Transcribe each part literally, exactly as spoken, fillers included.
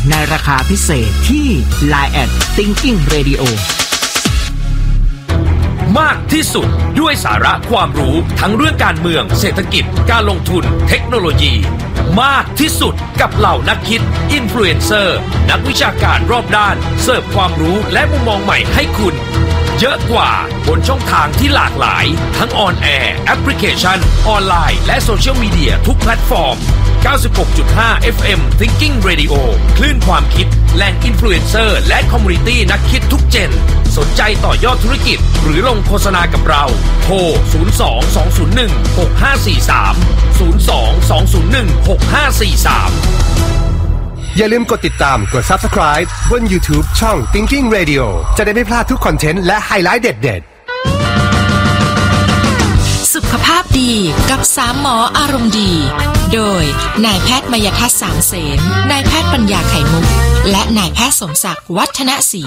ในราคาพิเศษที่ ไลน์ แอท Thinking Radio มากที่สุดด้วยสาระความรู้ทั้งเรื่องการเมืองเศรษฐกิจการลงทุนเทคโนโลยีมากที่สุดกับเหล่านักคิดอินฟลูเอนเซอร์นักวิชาการรอบด้านเสิร์ฟความรู้และมุมมองใหม่ให้คุณเยอะกว่าบนช่องทางที่หลากหลายทั้งออนแอร์แอปพลิเคชันออนไลน์และโซเชียลมีเดียทุกแพลตฟอร์ม เก้าสิบหกจุดห้า เอฟ เอ็ม Thinking Radio คลื่นความคิดแหล่งอินฟลูเอนเซอร์และคอมมูนิตี้นักคิดทุกเจนสนใจต่อยอดธุรกิจหรือลงโฆษณากับเราโทร ศูนย์ สอง สอง ศูนย์ หนึ่ง หก ห้า สี่ สาม ศูนย์ สอง สอง ศูนย์ หนึ่ง หก ห้า สี่ สามอย่าลืมกดติดตามกด Subscribe บน YouTube ช่อง Thinking Radio จะได้ไม่พลาดทุกคอนเทนต์และไฮไลท์เด็ดๆสุขภาพดีกับสามหมออารมณ์ดีโดยนายแพทย์มยทัศน์สามเสนนายแพทย์ปัญญาไข่มุกและนายแพทย์สมศักดิ์วัฒนศรี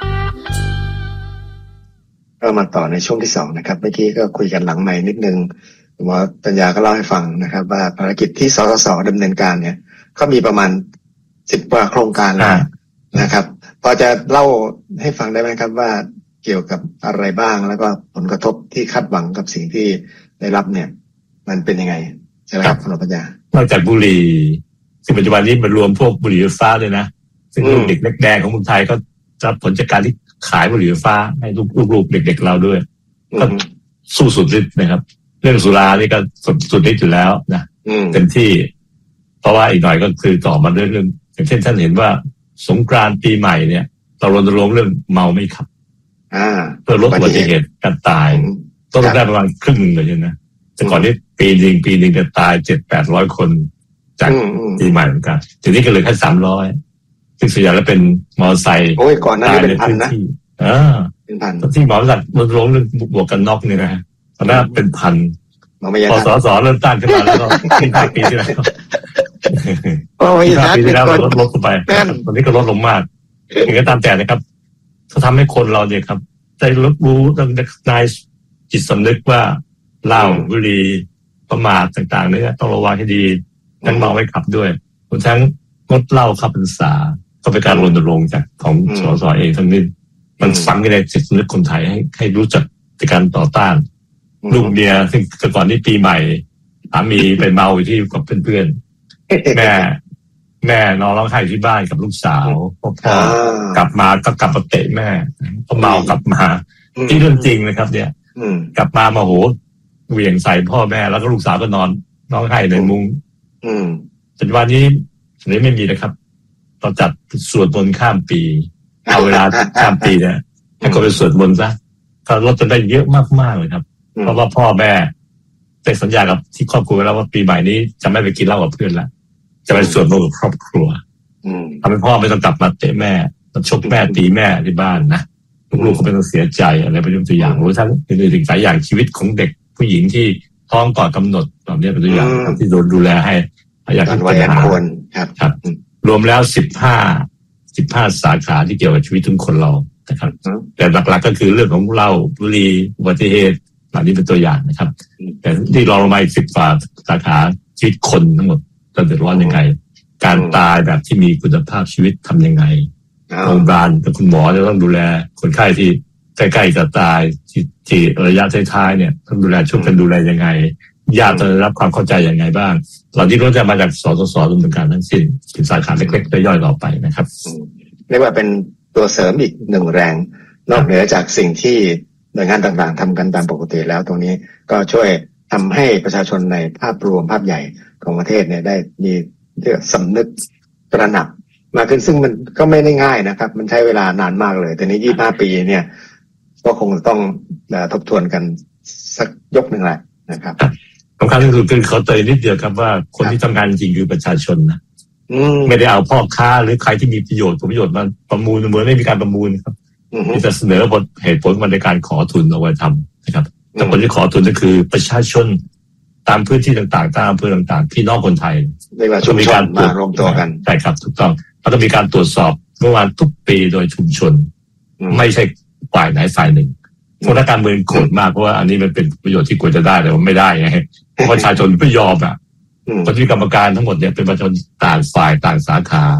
ก็มาต่อในช่วงที่สองนะครับเมื่อกี้ก็คุยกันหลังไมค์นิดนึงหมอปัญญาก็เล่าให้ฟังนะครับว่าภารกิจที่สสสดำเนินการเนี่ยก็มีประมาณสิบกว่าโครงการแล้วนะครับพอจะเล่าให้ฟังได้ไหมครับว่าเกี่ยวกับอะไรบ้างแล้วก็ผลกระทบที่คาดหวังกับสิ่งที่ได้รับเนี่ยมันเป็นยังไงใช่ไหมครับคุณปัญญานอกจากบุหรี่ซึ่งปัจจุบันนี้มันรวมพวกบุหรี่ไฟฟ้าเลยนะซึ่งลูกเด็กเล็กแดงของเมืองไทยก็รับผลจากการที่ขายบุหรี่ไฟฟ้าให้ลูกๆเด็กๆเราด้วยก็สู้สุดฤทธิ์นะครับเรื่องสุรานี่ก็สุดฤทธิ์อยู่แล้วนะเต็มที่เพราะว่าอีกหน่อยก็คือต่อมาเรื่องเรื่องอย่างเช่นท่านเห็นว่าสงกรานต์ปีใหม่เนี่ยเรารณรงค์เรื่องเมาไม่ขับเพื่อลดอุบัติเหตุการตายต้องได้ประมาณครึ่งหนึ่งเลยนะแต่ก่อนนี้ปีหนึ่งปีหนึ่งจะตายเจ็ดแปดร้อยคนจากปีใหม่เหมือนกันทีนี้ก็เหลือแค่สามร้อยซึ่งส่วนใหญ่แล้วเป็นมอเตอร์ไซค์โอ้ยก่อนหน้านี้เป็นพันนะอ่าเป็นพันที่หมอสัตว์รณรงค์เรื่องบวกกันน็อกเนี่ยนะตอนนั้นเป็นพันพอสสเริ่มต้านขึ้นมาแล้วก็ขึ้นห้าปีที่แล้วโอ้ยปีที่แล้วลดลงไปตอนนี้ก็ลดลงมากอย่างก็ตามแต่นะครับถ้าทำให้คนเราเนี่ยครับได้รับรู้ตั้งแต่ในจิตสำนึกว่าเหล้าบุหรี่ประมาทต่างๆเนี่ยต้องระวังให้ดีทั้งเมาไม่ขับด้วยรวมทั้งงดเหล้าขับพรรษาก็เป็นการรณรงค์จากของสสเองทั้งนี้มันฝังในจิตสำนึกคนไทยให้ให้รู้จักในการต่อต้านลูกเมียซึ่งแต่ก่อนนี้ปีใหม่สามีไปเมาอยู่ที่กับเพื่อนๆแม่แม่นอนร้องไห้ที่บ้านกับลูกสาวพ่อพ่อกลับมาก็กลับมาเตะแม่พอเมากลับมาที่เรื่องจริงนะครับเนี่ยกลับมามาโหเหวี่ยงใส่พ่อแม่แล้วก็ลูกสาวก็นอนร้องไห้ในมุ้งปัจจุบันนี้อันนี้ไม่มีนะครับเราจัดสวดมนต์ข้ามปีเอาเวลาข้ามปีเนี่ยให้คนไปสวดมนต์ซะก็ลดจะได้เยอะมากๆเลยครับเพราะว่าพ่อแม่ได้สัญญากับที่ครอบครัวแล้วว่าปีใหม่นี้จะไม่ไปกินเหล้ากับเพื่อนละจะไปสวดมนต์กับครอบครัวทำให้พ่อไม่ต้องกลับมาเตะแม่ชกแม่ตีแม่ที่บ้านนะลูกๆเขาเป็นต้องเสียใจอะไรเป็นตัวอย่างรู้ทั้งเป็นสิ่งหลายอย่างชีวิตของเด็กผู้หญิงที่ท้องก่อนกำหนดแบบนี้เป็นตัวอย่างที่โดนดูแลให้อยากให้ปัญหาครับครับรวมแล้วสิบห้าสิบห้าสาขาที่เกี่ยวกับชีวิตทุกคนเรานะครับแต่หลักๆก็คือเรื่องของเหล้าบุหรี่อุบัติเหตุเหล่านี้เป็นตัวอย่างนะครับแต่ที่รองลงมาอีกสิบฝ่าสาขาชีวิตคนทั้งหมดจะเดือดร้อนยังไงการตายแบบที่มีคุณภาพชีวิตทำยังไงโรงพยาบาลแต่คุณหมอจะต้องดูแลคนไข้ที่ใกล้ๆจะตายที่ที่ระยะท้ายๆเนี่ยต้องดูแลช่วยกันดูแลยังไงญาติจะได้รับความเข้าใจยังไงบ้างเหล่านี้ล้วนจะมาจากสสสดำเนินการทั้งสิ้นเป็นสาขาเล็กๆย่อยๆต่อไปนะครับเรียกว่าเป็นตัวเสริมอีกหนึ่งแรงนอกเหนือจากสิ่งที่หน่วยงานต่างๆทำกันตามปกติแล้วตรงนี้ก็ช่วยทำให้ประชาชนในภาพรวมภาพใหญ่ของประเทศเนี่ยได้มีเรื่องสำนึกตระหนักมากขึ้นซึ่งมันก็ไม่ได้ง่ายนะครับมันใช้เวลานานมากเลยแต่นี้ยี่สิบห้าปีเนี่ยก็คงต้องทบทวนกันสักยกหนึ่งแหละนะครับสำคัญที่สุดคือเขาเตือนนิดเดียวครับว่าคนที่ทำงานจริงคือประชาชนนะไม่ได้เอาพ่อค้าหรือใครที่มีประโยชน์ผลประโยชน์มาประมูลเหมือนไม่มีการประมูลครับที่จะเสนอผลเหตุผลมาในการขอทุนเอาไว้ทำนะครับแต่คนที่ขอทุนก็คือประชาชนตามพื้นที่ต่างๆตามอำเภอต่างๆพี่น้องคนไทยต้องมีการมารวมตัวกันใช่ครับถูกต้องเขาต้องมีการตรวจสอบเมื่อวานทุกปีโดยชุมชนไม่ใช่ฝ่ายไหนฝ่ายหนึ่งคนละการเมืองโกรธมากเพราะว่าอันนี้มันเป็นประโยชน์ที่ควรจะได้แต่ว่าไม่ได้ไงเพราะประชาชนไม่ยอมอ่ะคนที่กรรมการทั้งหมดเนี่ยเป็นประชาชนต่างฝ่ายต่างสาขา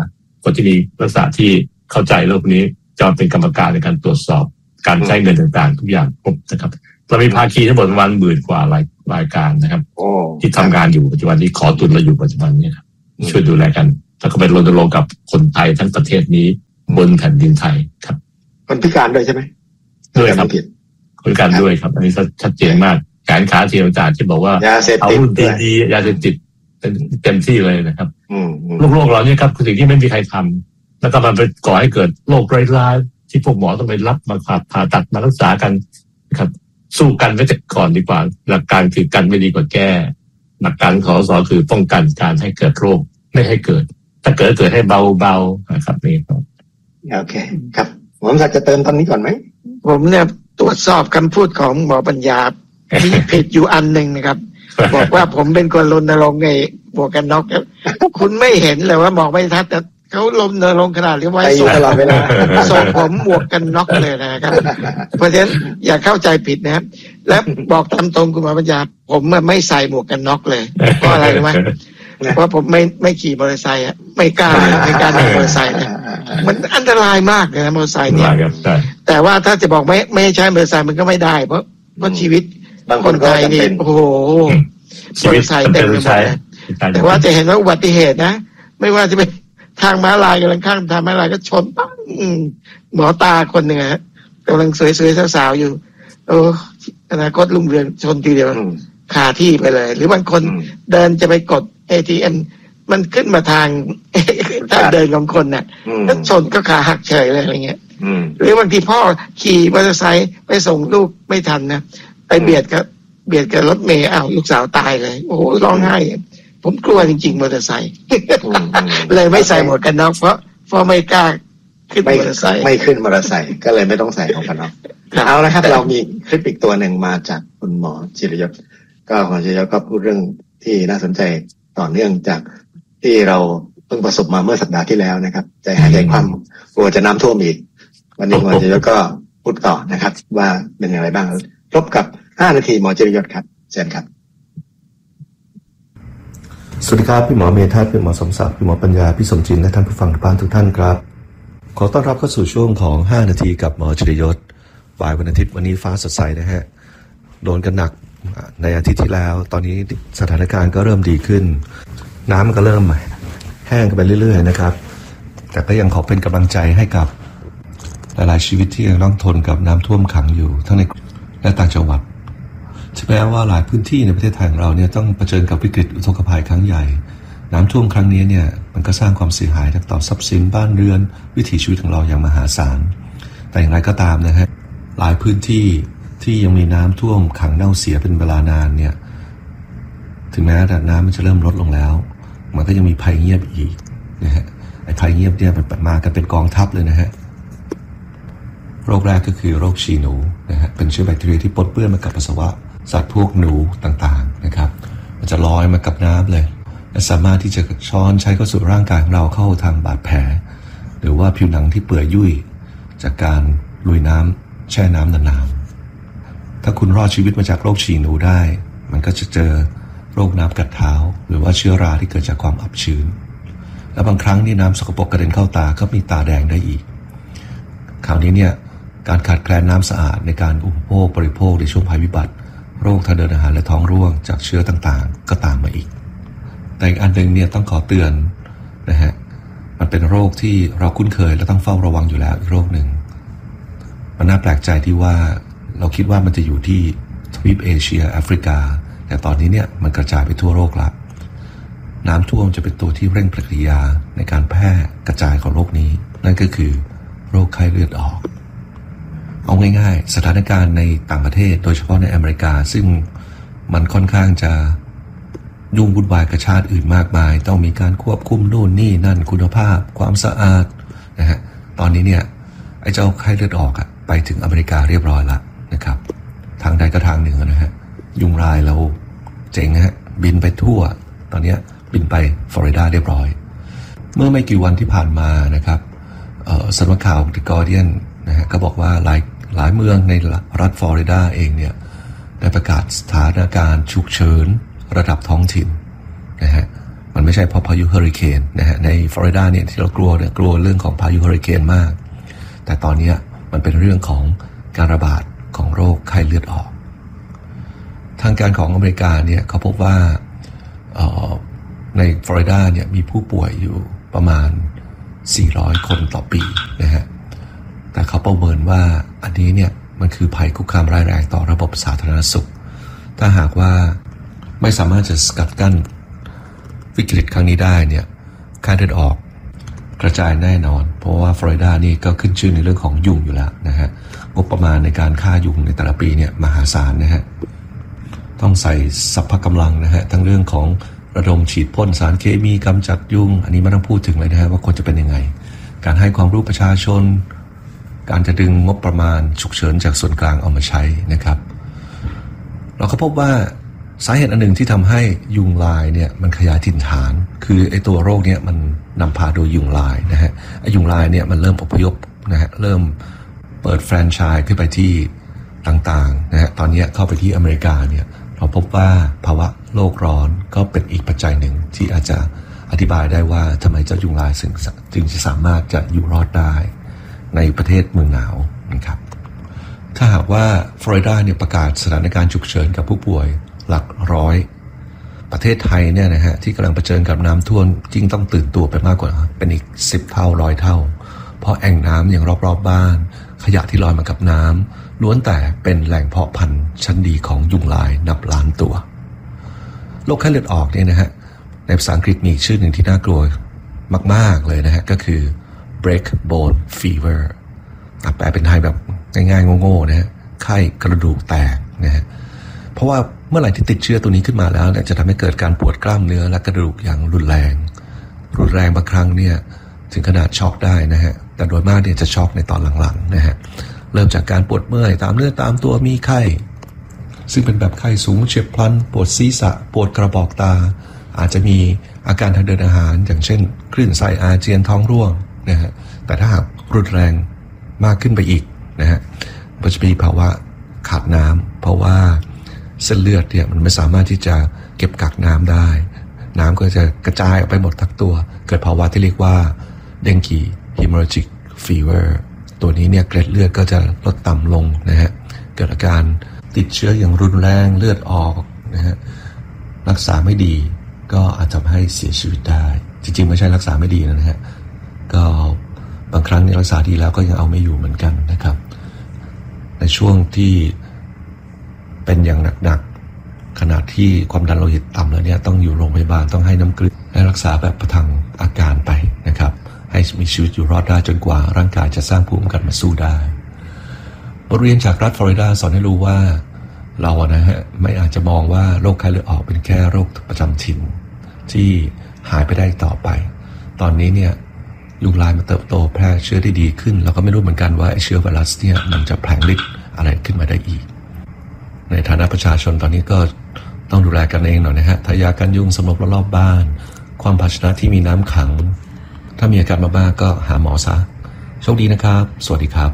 คนที่มีลักษณะที่เข้าใจโลกนี้จะเป็นกรรมการในการตรวจสอบการใช้เงินต่างๆทุกอย่างครบนะครับเรามีภาคีทั้งหมดประมาณหมื่นกว่ารายรายการนะครับที่ทำงานอยู่ปัจจุบันนี้ขอทุนเราอยู่ปัจจุบันนี้ครับช่วยดูแลกันแล้วก็เป็นรณรงค์กับคนไทยทั้งประเทศนี้บนแผ่นดินไทยครับคนพิการด้วยใช่ไหมด้วยครับคนพิการด้วยครับอันนี้ชัดเจนมากแขนขาที่ต่างๆที่บอกว่าเอาหุ้นดีๆยาเสพติดเต็มที่เลยนะครับโรคเราเนี่ยครับคือสิ่งที่ไม่มีใครทำแล้วก็มันไปก่อให้เกิดโรคร้ายๆที่พวกหมอต้องไปรับมาผ่าตัดมารักษากันนะครับสู้กันไว้แต่ก่อนดีกว่าหลักการคือกันไม่ดีกว่าแก้หลักการของสอคือป้องกันการให้เกิดโรคไม่ให้เกิดถ้าเกิดเกิดให้เบาๆนะครับนี่ครับโอเคครับผมอยากจะเติมตอนนี้ก่อนไหมผมเนี่ยตรวจสอบคำพูดของหมอปัญญามีผิดอยู่อันหนึ่งนะครับบอกว่าผมเป็นคนรณรงค์ไอ้หมวกกันน็อกคุณไม่เห็นเลยว่าหมอกไม่ทัดแต่เขารณรงค์ขนาดที่ว่าส่งตลอดเวลาส่งผมหมวกกันน็อกเลยนะครับเพราะฉะนั้นอย่าเข้าใจผิดนะครับและบอกตามตรงคุณหมอปัญญาผมไม่ใส่หมวกกันน็อกเลยเพราะอะไรรู้ไหมเพราะผมไม่ไม่ขี่มอเตอร์ไซค์อ่ะไม่กล้าไม่กล้านั่งมอเตอร์ไซค์เนี่ยมันอันตรายมากเลยนะมอเตอร์ไซค์เนี่ยแต่ว่าถ้าจะบอกไม่ไม่ใช่มอเตอร์ไซค์มันก็ไม่ได้เพราะเพราะชีวิตคนไทยนี่โอ้โหมอเตอร์ไซค์เต็มไปหมดเลยแต่ว่าจะเห็นว่าอุบัติเหตุนะไม่ว่าจะเป็นทางม้าลายกำลังข้ามทางม้าลายก็ชนปั้งหมอตาคนหนึ่งฮะกำลังสวยๆสาวๆอยู่โอ้อนาคตรุ่งเรืองชนทีเดียวคาที่ไปเลยหรือบางคนเดินจะไปกด เอ ที เอ็ม มันขึ้นมาทางทางเดินของคนน่ะแล้วชนก็ขาหักเฉยเลยอะไรเงี้ยหรือบางทีพ่อขี่มอเตอร์ไซค์ไปส่งลูกไม่ทันนะไปเบียดกับเบียดกับรถเมล์อ้าวลูกสาวตายเลยโอ้โหร้องไห้ผมกลัวจริงๆมอเตอร์ไซค์เลยไม่ใส่หมวกกันน็อกเพราะเพราะไม่กล้าขึ้นมอเตอร์ไซค์ไม่ขึ้นมอเตอร์ไซค์ก็เลยไม่ต้องใส่หมวกกันน็อกเอาละครับเรามีคลิปอีกตัวหนึ่งมาจากคุณหมอจิรยศก็คุณจิรยศก็พูดเรื่องที่น่าสนใจต่อเนื่องจากที่เราเพิ่งประสบมาเมื่อสัปดาห์ที่แล้วนะครับใจหายใจคว่ำกลัวจะน้ำท่วมอีกวันนี้หมอจิรยศก็พูดต่อนะครับว่าเป็นอย่างไรบ้างครบกับห้านาทีหมอจิรยศครับเชิญครับสวัสดีครับพี่หมอเมธาพี่หมอสมศักดิ์พี่หมอปัญญาพี่สมจินและท่านผู้ฟังทุกท่านทุกท่านครับขอต้อนรับเข้าสู่ช่วงของห้านาทีกับหมอจิรยศบ่ายวันอาทิตย์วันนี้ฟ้าสดใสนะฮะโดนกันหนักในอาทิตย์ที่แล้วตอนนี้สถานการณ์ก็เริ่มดีขึ้นน้ำก็เริ่มแห้งกันไปเรื่อยๆนะครับแต่ก็ยังขอเป็นกำลังใจให้กับหลายๆชีวิตที่ยังต้องทนกับน้ำท่วมขังอยู่ทั้งในและต่างจังหวัดใช่ไหมว่าหลายพื้นที่ในประเทศไทยของเราเนี่ยต้องเผชิญกับวิกฤตอุทกภัยครั้งใหญ่น้ำท่วมครั้งนี้เนี่ยมันก็สร้างความเสียหายทั้งต่อทรัพย์สินบ้านเรือนวิถีชีวิตของเราอย่างมหาศาลแต่อย่างไรก็ตามนะฮะหลายพื้นที่ที่ยังมีน้ำท่วมขังเน่าเสียเป็นเวลานานเนี่ยถึงแม้ระดับน้ำมันจะเริ่มลดลงแล้วมันก็ยังมีภัยเงียบอีกนะฮะไอ้ภัยเงียบเนี่ยมันมากันเป็นกองทัพเลยนะฮะโรคแรกก็คือโรคฉี่หนูนะฮะเป็นเชื้อแบคทีเรียที่ปนเปื้อนมากับปัสสาวะสัตว์พวกหนูต่างๆนะครับมันจะลอยมากับน้ำเลยและสามารถที่จะช้อนใช้เข้าสู่ร่างกายของเราเข้าทางบาดแผลหรือว่าผิวหนังที่เปื่อยยุ่ยจากการลุยน้ำแช่น้ำนานๆถ้าคุณรอดชีวิตมาจากโรคฉี่หนูได้มันก็จะเจอโรคน้ำกัดเท้าหรือว่าเชื้อราที่เกิดจากความอับชื้นและบางครั้งนี่น้ำสกปรกกระเด็นเข้าตาก็มีตาแดงได้อีกคราวนี้เนี่ยการขาดแคลนน้ำสะอาดในการอุปโภคบริโภคในช่วงภัยพิบัติโรคทางเดินอาหารและท้องร่วงจากเชื้อต่างๆก็ตามมาอีกแต่อีกอันหนึ่งเนี่ยต้องขอเตือนนะฮะมันเป็นโรคที่เราคุ้นเคยและต้องเฝ้าระวังอยู่แล้วอีกโรคหนึ่งมันน่าแปลกใจที่ว่าเราคิดว่ามันจะอยู่ที่ทวีปเอเชียแอฟริกาแต่ตอนนี้เนี่ยมันกระจายไปทั่วโลกละน้ำท่วมจะเป็นตัวที่เร่งปฏิกิริยาในการแพร่กระจายของโรคนี้นั่นก็คือโรคไข้เลือดออกเอาง่ายๆสถานการณ์ในต่างประเทศโดยเฉพาะในอเมริกาซึ่งมันค่อนข้างจะยุ่งวุ่นวายกับชาติอื่นมากมายต้องมีการควบคุมนู่นนี่นั่นคุณภาพความสะอาดนะฮะตอนนี้เนี่ยไอ้เจ้าไข้เลือดออกอะไปถึงอเมริกาเรียบร้อยแล้วนะครับทางใดก็ทางหนึ่งนะฮะยุงลายเราเจ๋งฮะบินไปทั่วตอนนี้บินไปฟลอริดาเรียบร้อยเมื่อไม่กี่วันที่ผ่านมานะครับสำนักข่าว The Guardian นะฮะก็บอกว่าหลายหลายเมืองในรัฐฟลอริดาเองเนี่ยได้ประกาศสถานการณ์ฉุกเฉินระดับท้องถิ่นนะฮะมันมันไม่ใช่เพราะพายุเฮอริเคนนะฮะในฟลอริดาเนี่ยที่เรากลัวเนี่ยกลัวเรื่องของพายุเฮอริเคนมากแต่ตอนนี้มันเป็นเรื่องของการระบาดของโรคไข้เลือดออกทางการของอเมริกาเนี่ยเขาพบว่าในฟลอริดาเนี่ยมีผู้ป่วยอยู่ประมาณสี่ร้อยคนต่อปีนะฮะแต่เขาประเมินว่าอันนี้เนี่ยมันคือภัยคุกคามร้ายแรงต่อระบบสาธารณสุขถ้าหากว่าไม่สามารถจะสกัดกั้นวิกฤตครั้งนี้ได้เนี่ยไข้เลือดออกกระจายแน่นอนเพราะว่าฟลอริดานี่ก็ขึ้นชื่อในเรื่องของยุงอยู่แล้วนะฮะงบประมาณในการฆ่ายุงในแต่ละปีเนี่ยมหาศาลนะฮะต้องใส่สรรพกำลังนะฮะทั้งเรื่องของระดมฉีดพ่นสารเคมีกำจัดยุงอันนี้ไม่ต้องพูดถึงเลยนะฮะว่าควรจะเป็นยังไงการให้ความรู้ประชาชนการจะดึงงบประมาณฉุกเฉินจากส่วนกลางเอามาใช้นะครับเราก็พบว่าสาเหตุอันหนึ่งที่ทำให้ยุงลายเนี่ยมันขยายถิ่นฐานคือไอ้ตัวโรคเนี่ยมันนำพาโดยยุงลายนะฮะไอ้ยุงลายเนี่ยมันเริ่มอพยพนะฮะเริ่มเปิดแฟรนไชส์ขึ้นไปที่ต่างๆนะฮะตอนนี้เข้าไปที่อเมริกาเนี่ยเราพบว่าภาวะโลกร้อนก็เป็นอีกปัจจัยหนึ่งที่อาจจะอธิบายได้ว่าทำไมเจ้ายุงลายจึงจะสามารถจะอยู่รอดได้ในประเทศเมืองหนาวนะครับถ้าหากว่าฟลอริดาเนี่ยประกาศสถานการณ์ฉุกเฉินกับผู้ป่วยหลักร้อยประเทศไทยเนี่ยนะฮะที่กำลังเผชิญกับน้ำท่วมจริงต้องตื่นตัวไปมากกว่าเป็นอีกสิบเท่าร้อยเท่าเพราะแอ่งน้ำอย่างรอบๆบ้านขยะที่ลอยมากับน้ำล้วนแต่เป็นแหล่งเพาะพันธุ์ชั้นดีของยุงลายนับล้านตัวโรคไข้เลือดออกเนี่ยนะฮะในภาษาอังกฤษมีชื่อหนึ่งที่น่ากลัวมากๆเลยนะฮะก็คือ break bone fever แปลเป็นไทยแบบง่ายๆโง่ๆนะฮะไข้กระดูกแตกนะฮะเพราะว่าเมื่อไหร่ที่ติดเชื้อตัวนี้ขึ้นมาแล้วเนี่ยจะทำให้เกิดการปวดกล้ามเนื้อและกระดูกอย่างรุนแรงรุนแรงบางครั้งเนี่ยถึงขนาดช็อกได้นะฮะแต่โดยมากเนี่ยจะช็อกในตอนหลังๆนะฮะเริ่มจากการปวดเมื่อยตามเนื้อตามตัวมีไข้ซึ่งเป็นแบบไข้สูงเฉียบพลันปวดศีรษะปวดกระบอกตาอาจจะมีอาการทางเดินอาหารอย่างเช่นคลื่นไส้อาเจียนท้องร่วงนะฮะแต่ถ้าหากรุนแรงมากขึ้นไปอีกนะฮะก็จะมีภาวะขาดน้ำเพราะว่าเส้นเลือดเนี่ยมันไม่สามารถที่จะเก็บกักน้ำได้น้ำก็จะกระจายออกไปหมดทั้งตัวเกิดภาวะที่เรียกว่าเดงกีฮิมอราจิกฟีเวอร์ตัวนี้เนี่ยเกล็ดเลือดก็จะลดต่ำลงนะฮะเกิดอาการติดเชื้ออย่างรุนแรงเลือดออกนะฮะรักษาไม่ดีก็อาจจะทำให้เสียชีวิตได้จริงๆไม่ใช่รักษาไม่ดีนะฮะก็บางครั้งเนี่ยรักษาดีแล้วก็ยังเอาไม่อยู่เหมือนกันนะครับในช่วงที่เป็นอย่างหนักๆขณะที่ความดันโลหิตต่ำแล้วเนี่ยต้องอยู่โรงพยาบาลต้องให้น้ำเกลือและรักษาแบบประทังอาการไปนะครับให้มีชีวิตอยู่รอดได้จนกว่าร่างกายจะสร้างภูมิคุ้มกันมาสู้ได้บทเรียนจากรัฐฟลอริดาสอนให้รู้ว่าเราอะนะฮะไม่อาจจะมองว่าโรคไข้เลือดออกเป็นแค่โรคประจำถิ่นที่หายไปได้ต่อไปตอนนี้เนี่ยยุงลายมันเติบโตแพร่เชื้อได้ดีขึ้นเราก็ไม่รู้เหมือนกันว่าไอ้เชื้อไวรัสเนี่ยมันจะแผลงฤทธิ์อะไรขึ้นมาได้อีกในฐานะประชาชนตอนนี้ก็ต้องดูแลกันเองหน่อยนะฮะทายากันยุงสำหรับรอบๆบ้านความภาชนะที่มีน้ำขังถ้ามีอาการมากๆก็หาหมอซะโชคดีนะครับสวัสดีครับ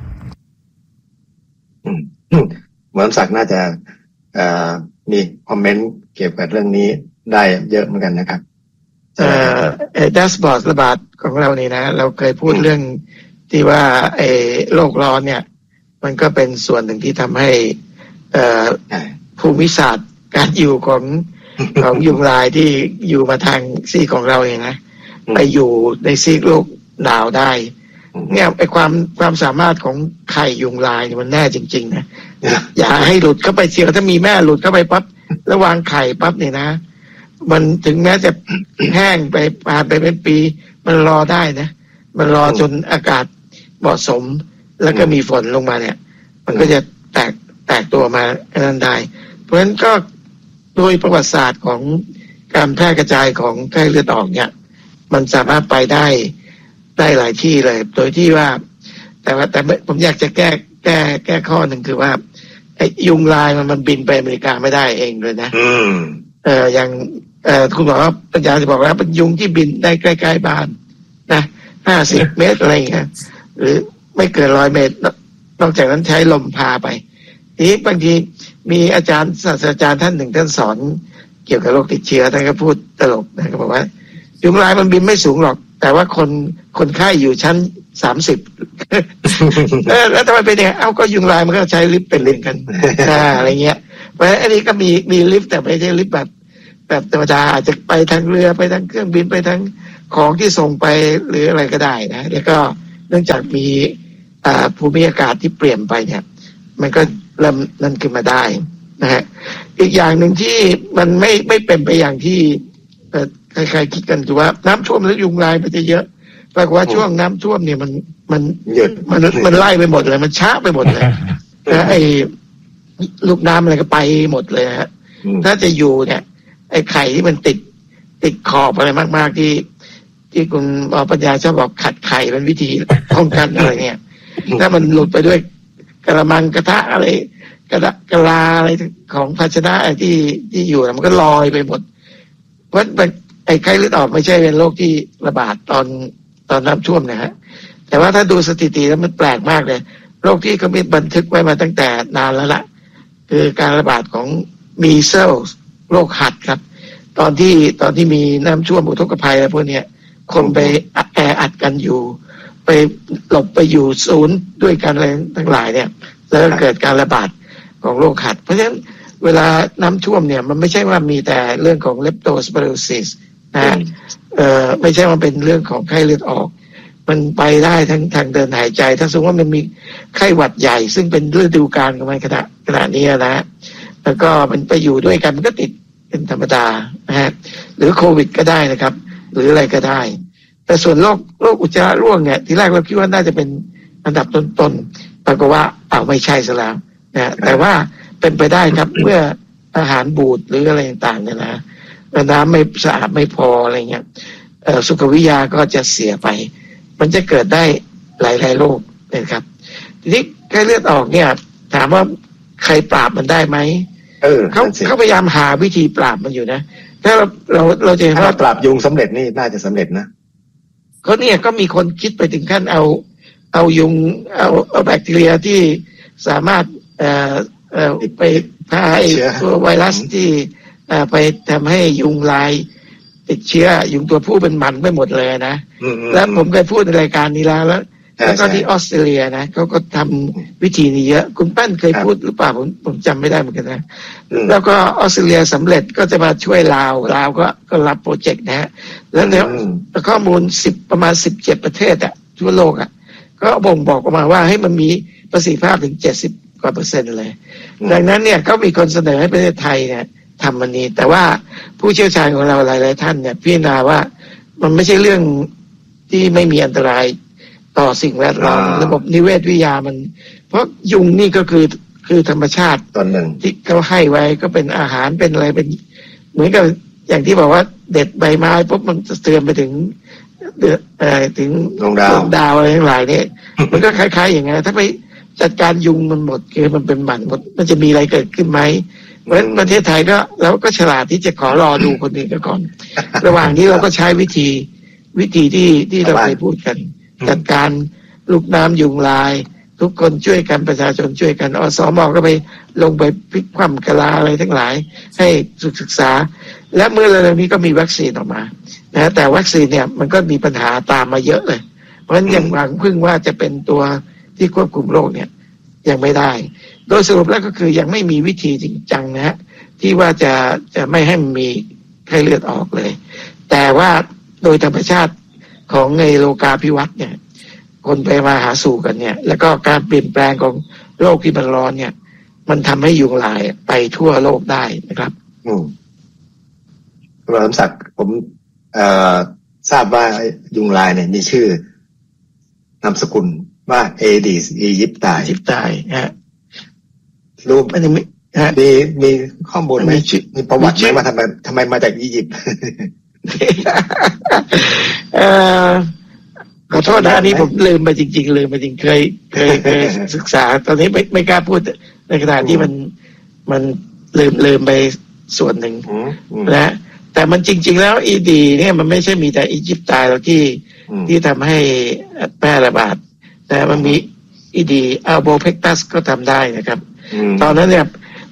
หมอศักดิ์น่าจะมีคอมเมนต์เกี่ยวกับเรื่องนี้ได้เยอะเหมือนกันนะครับเอ่อไอ้แดชบอร์ดระบาดของเรานี่นะเราเคยพูดเรื่องที่ว่าไอ้โลกร้อนเนี่ยมันก็เป็นส่วนหนึ่งที่ทำให้เอ่อภูมิศาสตร์การอยู่ของของยุงลายที่อยู่มาทางซีกของเราเองนะไปอยู่ในซีกโลกหนาวได้เนี่ยไอ้ความความสามารถของไข่ยุงลายมันแน่จริงๆนะอย่าให้หลุดเข้าไปเสียถ้ามีแม่หลุดเข้าไปปั๊บแล้ววางไข่ปั๊บเนี่ยนะมันถึงแม้จะแห้งไปผ่านไปเป็นปีมันรอได้นะมันรอจนอากาศเหมาะสมแล้วก็มีฝนลงมาเนี่ยมันก็จะแตกแตกตัวมานั้นได้เพราะฉะนั้นก็โดยประวัติศาสตร์ของการแพร่กระจายของไข้เลือดออกเนี่ยมันสามารถไปได้ได้หลายที่เลยโดยที่ว่าแต่ว่าแต่ผมอยากจะแก้แก้แก้ข้อหนึ่งคือว่าไอ้ยุงลายมันมันบินไปอเมริกาไม่ได้เองเลยนะเอออย่างเออคุณหมอปัญญาจะบอกว่าเป็นยุงที่บินได้ใกล้ๆบ้านนะห้าสิบเมตรอะไรอย่างเงี้ยหรือไม่เกินร้อยเมตรนอกจากนั้นใช้ลมพาไปทีนี้บางทีมีอาจารย์ศาสตราจารย์ท่านหนึ่งท่านสอนเกี่ยวกับโรคติดเชื้อท่านก็พูดตลกนะก็บอกว่ายุงลายมันบินไม่สูงหรอกแต่ว่าคนคนไข้อยู่ชั้นสามสิบเออแล้วทำไมเป็นอย่างเอ้าก็ยุงลายมันก็ใช้ลิฟต์เป็นลิฟต์กันอะไรเงี้ยเพราะฉะนั้นอันนี้ก็มีมีลิฟต์แต่ไม่ใช่ลิฟต์แบบแบบธรรมดาอาจจะไปทางเรือไปทางเครื่องบินไปทางของที่ส่งไปหรืออะไรก็ได้นะแล้วก็เนื่องจากมีอ่าภูมิอากาศที่เปลี่ยนไปเนี่ยมันก็เริ่มนั่นขึ้นมาได้นะฮะอีกอย่างหนึ่งที่มันไม่ไม่เป็นไปอย่างที่ใครๆคิดกันคือว่าน้ำท่วมแล้วยุงลายมันจะเยอะปรากฏว่าช่วงน้ำท่วมเนี่ยมันมันมันมันไล่ไปหมดเลยมันช้าไปหมดเลยนะไอ้ลูกน้ำอะไรก็ไปหมดเลยฮะถ้าจะอยู่เนี่ยไอ้ไข่ที่มันติดติดขอบอะไรมากๆที่ที่คุณหมอปัญญาชอบบอกขัดไข่เป็นวิธีป้องกันอะไรเนี่ยถ้ามันหลุดไปด้วยกระมังกระทะอะไรกระกระลาอะไรของภาชนะที่ที่อยู่มันก็ลอยไปหมดเพราะไอ้ไข้เลือดออกไม่ใช่เป็นโรคที่ระบาดตอนตอนน้ำท่วมนะฮะแต่ว่าถ้าดูสถิติแล้วมันแปลกมากเลยโรคที่เขามีบันทึกไว้มาตั้งแต่นานแล้วล่ะคือการระบาดของมีเซลส์โรคหัดครับตอนที่ตอนที่มีน้ำท่วมอุทกภัยอะไรพวกนี้คนไปแออัดกันอยู่ไปหลบไปอยู่ศูนย์ด้วยกันอะไรทั้งหลายเนี่ยแล้วเกิดการระบาดของโรคหัดเพราะฉะนั้นเวลาน้ำท่วมเนี่ยมันไม่ใช่ว่ามีแต่เรื่องของเลปโตสปิโรซิสนะฮะเอ่อไม่ใช่ว่าเป็นเรื่องของไข้เลือดออกมันไปได้ทั้งทางเดินหายใจถ้าสมมติว่ามันมีไข้หวัดใหญ่ซึ่งเป็นฤดูกาลของมันขณะขณะนี้นะแล้วก็มันไปอยู่ด้วยกันมันก็ติดเป็นธรรมดานะฮะหรือโควิดก็ได้นะครับหรืออะไรก็ได้แต่ส่วนโรคโรคอุจจาระร่วงเนี่ยทีแรกเราคิดว่าน่าจะเป็นอันดับต้นๆปรากฏว่าอ้าวไม่ใช่ซะแล้วนะแต่ว่าเป็นไปได้ครับเมื่ออาหารบูดหรืออะไรต่างๆเนี่ยนะน้ำไม่สะอาดไม่พออะไรเงี้ยสุขวิทยาก็จะเสียไปมันจะเกิดได้หลายๆโรคนะครับทีนี้ไข้เลือดออกเนี่ยถามว่าใครปราบมันได้ไหมเออเขาเขาพยายามหาวิธีปราบมันอยู่นะถ้าเราเราเราจะเห็นว่าปราบยุงสำเร็จนี่น่าจะสำเร็จนะเขาเนี่ยก็มีคนคิดไปถึงขั้นเอาเอายุงเอาเอาแบคทีเรียที่สามารถเอ่อเอ่อไปพาไอ้ตัวไวรัสที่เอ่อไปทำให้ยุงลายติดเชื้อยุงตัวผู้เป็นหมันไปหมดเลยนะแล้วผมเคยพูดในรายการนี้แล้วแล้วแล้วก็ที่ออสเตรเลียนะเขาก็ทำวิธีนี้เยอะคุณปั้นเคยพูดหรือเปล่าผมผมจำไม่ได้เหมือนกันนะแล้วก็ออสเตรเลียสำเร็จก็จะมาช่วยลาวลาวก็ก็รับโปรเจกต์นะฮะแล้วเนี่ยข้อมูลสิบประมาณสิบเจ็ดประเทศอะทั่วโลกอะก็บ่งบอกออกมาว่าให้มันมีประสิทธิภาพถึงเจ็ดสิบกว่าเปอร์เซ็นต์เลยดังนั้นเนี่ยก็มีคนเสนอให้ประเทศไทยเนี่ยทำมันนี้แต่ว่าผู้เชี่ยวชาญของเราหลายๆท่านเนี่ยพิจารณาว่ามันไม่ใช่เรื่องที่ไม่มีอันตรายต่อสิ่งแวดล้อมระบบนิเวศวิทยามันเพราะยุงนี่ก็คือคือธรรมชาติตอนหนึ่งที่เขาให้ไว้ก็เป็นอาหารเป็นอะไรเป็นเหมือนกับอย่างที่บอกว่าเด็ดใบไม้ปุ๊บมันจะเตือนไปถึงเดือเอ่อถึงดวงดาวดวงดาวอะไรทั้งหลายเนี่ยมันก็คล้ายๆอย่างนั้นถ้าไปจัดการยุงมันหมดคือมันเป็นหมันหมดมันจะมีอะไรเกิดขึ้นไหมเพราะฉะนั้นประเทศไทยก็เราก็ฉลาดที่จะขอรอดูคนอื่นก่อนระหว่างนี้เราก็ใช้วิธีวิธีที่ที่เราเคยพูดกันจัดการลูกน้ำยุงลายทุกคนช่วยกันประชาชนช่วยกันอสม.ก็ไปลงไปพลิกคว่ำกะลาอะไรทั้งหลายให้ศึกษาและเมื่อเร็วๆนี้ก็มีวัคซีนออกมานะแต่วัคซีนเนี่ยมันก็มีปัญหาตามมาเยอะเลยเพราะฉะนั้นยังหวังพึ่งว่าจะเป็นตัวที่ควบคุมโรคเนี่ยยังไม่ได้โดยสรุปแล้วก็คือยังไม่มีวิธีจริงจังนะฮะที่ว่าจะจะไม่ให้มันมีไข้เลือดออกเลยแต่ว่าโดยธรรมชาติของในโลกาภิวัตน์เนี่ยคนไปมาหาสู่กันเนี่ยแล้วก็การเปลี่ยนแปลงของโลกที่มันร้อนเนี่ยมันทำให้ยุงลายไปทั่วโลกได้นะครับอืมคุณสมศักดิ์ผมเอ่อทราบว่ายุงลายเนี่ยมีชื่อนามสกุลว่าเอดิสอียิปต์อียิปต์ฮะรู้ไม่มีมีมีข้อมูลไหมมีประวัติไหมว่าทำไมทำไมมาจากอียิปต์เอ่อขอโทษนะอันนี้ผมลืมไปจริงๆลืมไปจริงเคยเคยเคยศึกษาตอนนี้ไม่ไม่กล้าพูดในขณะที่มันมันลืมลืมไปส่วนหนึ่งนะแต่มันจริงๆแล้วอีดีเนี่ยมันไม่ใช่มีแต่อียิปต์ตายแล้วที่ที่ทำให้แพร่ระบาดแต่มันมีอีดีอัลโบเพกตัสก็ทำได้นะครับตอนนั้นเนี่ย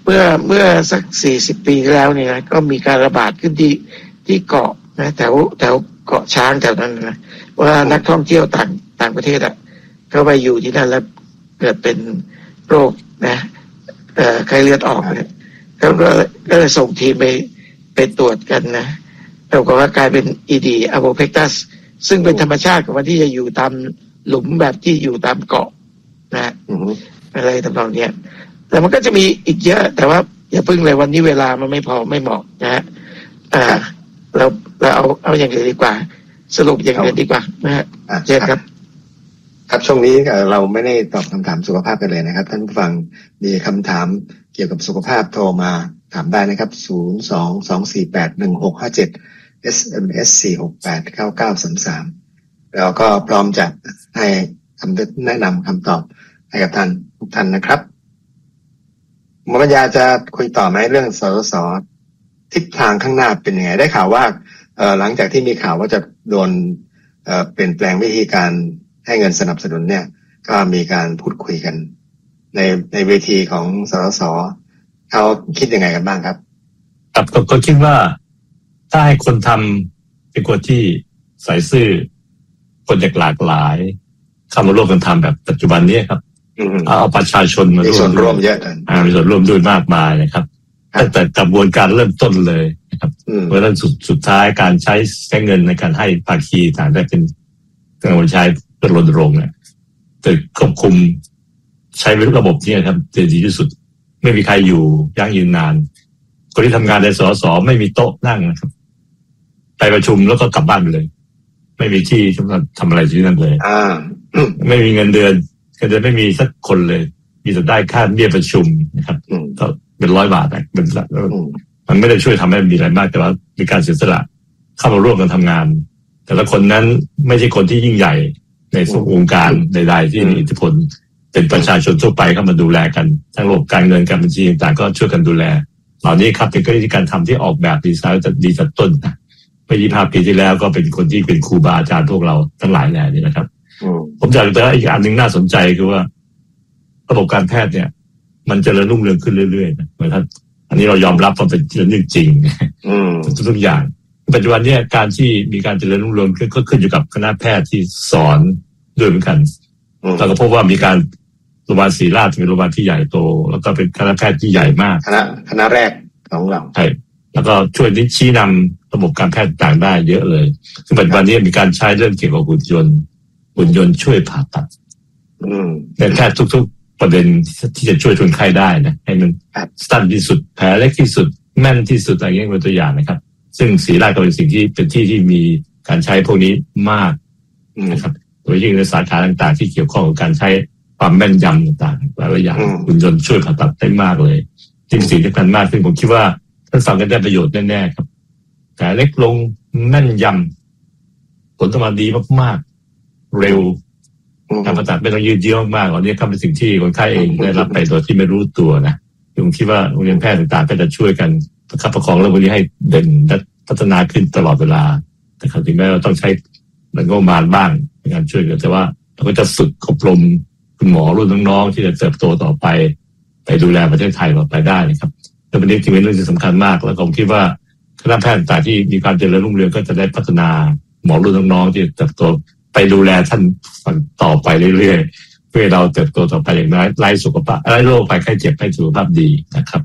เมื่อเมื่อสักสี่สิบปีแล้วเนี่ยก็มีการระบาดขึ้นที่ที่เกาะนะแถวแถวเกาะช้างแถวนั้นนะว่านักท่องเที่ยวต่างต่างประเทศอ่ะเขาไปอยู่ที่นั่นแล้วเกิดเป็นโรคนะเอ่อไข้เลือดออกเนี่ยเขาก็ก็เลยส่งทีมไปไปตรวจกันนะปรากฏว่ากลายเป็นอีดีอะโบเพกตัสซึ่งเป็นธรรมชาติของมันที่จะอยู่ตามหลุมแบบที่อยู่ตามเกาะนะอะไรทำนองเนี้ยแต่มันก็จะมีอีกเยอะแต่ว่าอย่าพึ่งเลยวันนี้เวลามันไม่พอไม่เหมาะนะฮะอ่าเราเราเอาเอาอย่างอื่นดีกว่าสรุปอย่างอื่นดีกว่านะฮะเชิญครับครับช่วงนี้เราไม่ได้ตอบคำถามสุขภาพกันเลยนะครับท่านผู้ฟังมีคำถามเกี่ยวกับสุขภาพโทรมาถามได้นะครับศูนย์ สอง สอง สี่ แปด หนึ่ง หก ห้า เจ็ด เอส เอ็ม เอส สี่ หก แปด เก้า เก้า สาม สามเราก็พร้อมจะให้คำแนะนำคำตอบให้กับท่านทุกท่านนะครับหมอปัญญาจะคุยต่อไหมเรื่องสสสทิศทางข้างหน้าเป็นยังไงได้ข่าวว่าเอ่อหลังจากที่มีข่าวว่าจะโดนเอ่อเปลี่ยนแปลงวิธีการให้เงินสนับสนุนเนี่ยก็มีการพูดคุยกันในในเวทีของสสสเขาคิดยังไงกันบ้างครับครับก็คิดว่าถ้าให้คนทำเป็นคนที่ใส่ซื่อคนจากหลากหลายเข้ามาร่วมกันทำแบบปัจจุบันนี้ครับเอาประชาชนมาร่วมมีส่วนร่วมเยอะอ่ามีส่วนร่วมด้วยมากมายนะครับตั้งแต่กระบวนการเริ่มต้นเลยนะครับเพราะฉะนั้นสุดสุดท้ายการใช้ใช้เงินในการให้ภาคีต่างได้เป็นการบริหารเพื่อรณรงค์เนี่ยแต่ควบคุมใช้ระบบนี้ครับจะดีที่สุดไม่มีใครอยู่ยั่งยืนนานคนที่ทำงานในสสไม่มีโต๊ะนั่งนะครับไปประชุมแล้วก็กลับบ้านไปเลยไม่มีที่ทำอะไรที่นั่นเลยอ่าไม่มีเงินเดือนเงินเดือนไม่มีสักคนเลยมีแต่ได้ค่าเบี้ยประชุมนะครับก็เป็นร้อยบาทนะเป็นมันไม่ได้ช่วยทำให้มีอะไรมากแต่ว่ามีการเสียสละเข้ามาร่วมกันทำงานแต่ละคนนั้นไม่ใช่คนที่ยิ่งใหญ่ในวงการใดๆที่มีอิทธิพลเป็นประชาชนทั่วไปเข้ามาดูแลกันทั้งระบบการเงินการบัญชีต่างๆก็ช่วยกันดูแลเหล่านี้ครับเป็นวิธีการทำที่ออกแบบดีไซน์จะดีจัดต้นนะเมื่อยี่สิบห้าปีที่แล้วก็เป็นคนที่เป็นครูบาอาจารย์พวกเราทั้งหลายแหล่นี่นะครับผมอยากจะอีกอันหนึ่งน่าสนใจคือว่าระบบการแพทย์เนี่ยมันเจริญรุ่งเรืองขึ้นเรื่อยๆนะเหมือนท่านอันนี้เรายอมรับว่าเป็นเรื่องจริงทุกๆอย่างปัจจุบันเนี่ยการที่มีการเจริญรุ่งเรืองขึ้นก็ขึ้นอยู่กับคณะแพทย์ที่สอนด้วยเหมือนกันเราก็พบว่ามีการโรงพยาบาลศรีราชเป็นโรงพยาบาลที่ใหญ่โตแล้วก็เป็นคณะแพทย์ที่ใหญ่มากคณะคณะแรกของเราใช่แล้วก็ช่วยชี้นำระบบการแพทย์ต่างได้เยอะเลยซึ่งปัจจุบันนี้มีการใช้เรื่องเกี่ยวกับหุ่นยนต์หุ่นยนต์ช่วยผ่าตัดในแพทย์ทุกๆประเด็นที่จะช่วยคนไข้ได้นะให้มันสั้นที่สุดแผลเล็กที่สุดแม่นที่สุดอะไรเงี้ยเป็นตัวอย่างนะครับซึ่งศรีราชก็เป็นสิ่งที่เป็นที่ที่มีการใช้พวกนี้มากนะครับโดยยิ่งในสาขาต่างๆที่เกี่ยวข้องกับการใช้ความแม่นยำต่างๆหลายอย่างหุ่นยนต์ช่วยผ่าตัดได้มากเลยสิ่งสิ่งที่สำคัญมากซึ่งผมคิดว่าท่านฟังกันได้ประโยชน์แน่ๆครับแผลเล็กลงแม่นยำผลออกมาดีมากๆเร็วการผ่าตัดไม่ต้องยืดเยื้อมากๆอันนี้ก็เป็นสิ่งที่คนไข้เองได้รับไปโดยที่ไม่รู้ตัวนะผมคิดว่าโรงเรียนแพทย์ต่างๆก็จะช่วยกันประคับประคองเรื่องพวกนี้ให้เด่นและพัฒนาขึ้นตลอดเวลาแต่ถึงแม้เราต้องใช้เงินงบประมาณบ้างในการช่วยเหลือแต่ว่าเราก็จะฝึกอบรมคุณหมอรุ่นน้องๆที่จะเติบโตต่อไปไปดูแลประเทศไทยต่อไปได้นะครับแต่ประเด็นที่เป็นเรื่องที่สำคัญมากแล้วผมคิดว่าคณะแพทย์ต่างๆที่มีการเจริญรุ่งเรืองก็จะได้พัฒนาหมอรุ่นน้องๆที่เติบโตไปดูแลท่านต่อไปเรื่อยๆเพื่อเราเติบโตต่อไปอย่างน้อยไร้สุขภาพไร้โรคไปไข้เจ็บให้สุขภาพดีนะครับ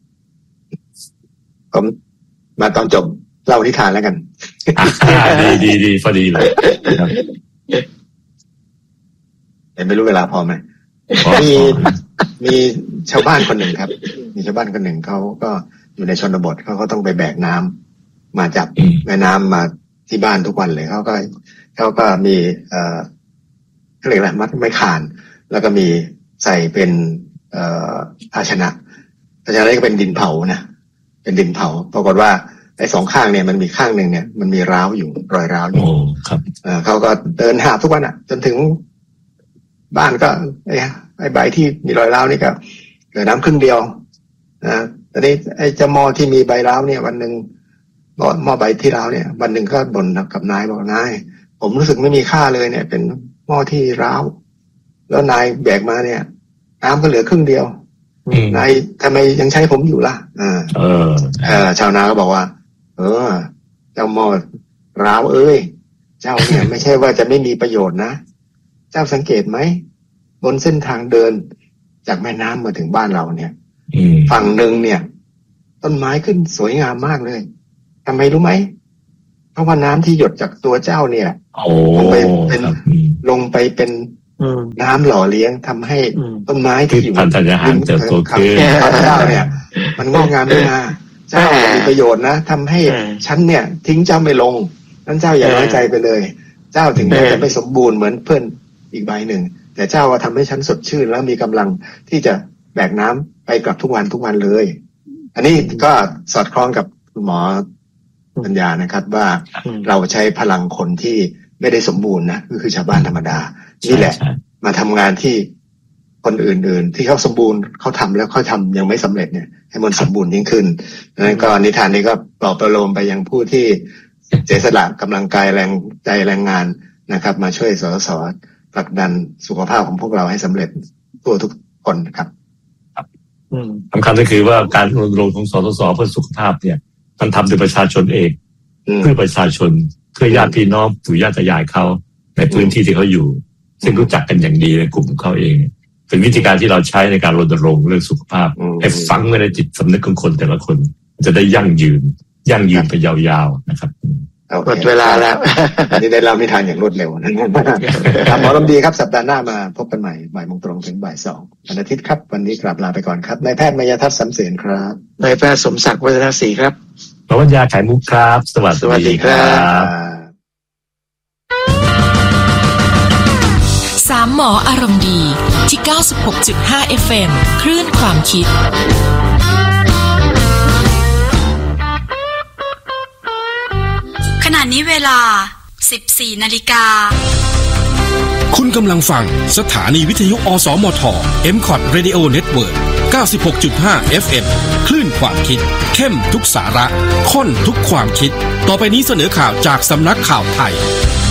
ผมมาตอนจบเล่านิทานแล้วกันดีดีดีพอดีเลยไม่รู้เวลาพอไหมมีมีชาวบ้านคนหนึ่งครับมีชาวบ้านคนหนึ่งเขาก็อยู่ในชนบทเขาก็ต้องไปแบกน้ำมาจับแม่น้ำมาที่บ้านทุกวันเลยเขาก็เขาก็มีเอ่อเขาเรียกอะไรมัดไม้ข่านแล้วก็มีใส่เป็นเอ่อภาชนะภาชนะนี้ก็เป็นดินเผานะเป็นดินเผาปรากฏว่าไอ้สองข้างเนี่ยมันมีข้างหนึ่งเนี่ยมันมีร้าวอยู่รอยร้าวอยู่ครับเอ่อเขาก็เดินหาทุกวันอ่ะจนถึงบ้านก็ไอ้ไอ้ใบที่มีรอยร้าวนี่ก็เกิดน้ำครึ่งเดียวนะตอนนี้ไอ้เจ้าหม้อที่มีใบร้าวเนี่ยวันหนึ่งหม้อหม้อใบที่ร้าวเนี่ยวันหนึ่งก็บ่นกับนายบอกนายผมรู้สึกไม่มีค่าเลยเนี่ยเป็นหม้อที่ร้าวแล้วนายแบกมาเนี่ยน้ำก็เหลือครึ่งเดียวนายทำไมยังใช้ผมอยู่ล่ะอ่าเออเออชาวนาก็บอกว่าเออเจ้าหมอร้าวเอ้ยเจ้าเนี่ย ไม่ใช่ว่าจะไม่มีประโยชน์นะเจ้าสังเกตไหมบนเส้นทางเดินจากแม่น้ำมาถึงบ้านเราเนี่ยฝั่งหนึ่งเนี่ยต้นไม้ขึ้นสวยงามมากเลยทำไมรู้ไหมเพราะว่าน้ำที่หยดจากตัวเจ้าเนี่ยลงไปเป็นลงไปเป็นน้ำหล่อเลี้ยงทำให้ต้นไม้ที่อยู่พันธุ์อาหารเติบโตขึ้นเจ้าเนี่ยมันงอกงามขึ้นมาเจ้ามีประโยชน์นะทำให้ฉันเนี่ยทิ้งเจ้าไม่ลงนั้นเจ้าอย่าน้อยใจไปเลยเจ้าถึงแม้จะไม่สมบูรณ์เหมือนเพื่อนอีกใบหนึ่งแต่เจ้าว่าทำให้ฉันสดชื่นแล้วมีกำลังที่จะแบกน้ำไปกลับทุกวันทุกวันเลยอันนี้ก็สอดคล้องกับคุณหมอปัญญานะครับว่าเราใช้พลังคนที่ไม่ได้สมบูรณ์นะก็คือชาวบ้านธรรมดานี่แหละมาทำงานที่คนอื่นๆที่เขาสมบูรณ์เขาทำแล้วเขาทำยังไม่สำเร็จเนี่ยให้มันสมบูรณ์ยิ่งขึ้นนั้นก็นิทานนี้ก็ปลอบประโลมไปยังผู้ที่เสียสละกำลังกายแรงใจแรงงานนะครับมาช่วยสสผลักดันสุขภาพของพวกเราให้สำเร็จตัวทุกคนครับสำคัญก็คือว่าการรณรงค์ของสสสเพื่อสุขภาพเนี่ยมันทำโดยประชาชนเองเพื่อประชาชนเพื่อญาติพี่น้องปู่ย่าตายายเขาในพื้นที่ที่เขาอยู่ซึ่งรู้จักกันอย่างดีในกลุ่มของเขาเองเป็นวิธีการที่เราใช้ในการรณรงค์เรื่องสุขภาพให้ฝังไว้ในจิตสำนึกของคนแต่ละคนจะได้ยั่งยืนยั่งยืนไปยาวๆนะครับหมดเวลาแล้วนี่ได้เล่านิทานอย่างรวดเร็วนะครับหมอลำดีครับสัปดาห์หน้ามาพบกันใหม่บ่ายโมงตรงถึงบ่ายสองวันอาทิตย์ครับวันนี้กลับลาไปก่อนครับนายแพทย์มยทัศน์สำเสนครับนายแพทย์สมศักดิ์วัฒนศรีครับหมอปัญญาไข่มุกครับสวัสดีครับสามหมออารมณ์ดีที่ เก้าสิบหกจุดห้า เอฟ เอ็ม คลื่นความคิดขณะนี้เวลา สิบสี่นาฬิกาคุณกำลังฟังสถานีวิทยุอสมท เอ็ม คอท Radio Network เก้าสิบหกจุดห้า เอฟ เอ็ม คลื่นความคิดเข้มทุกสาระข้นทุกความคิดต่อไปนี้เสนอข่าวจากสำนักข่าวไทย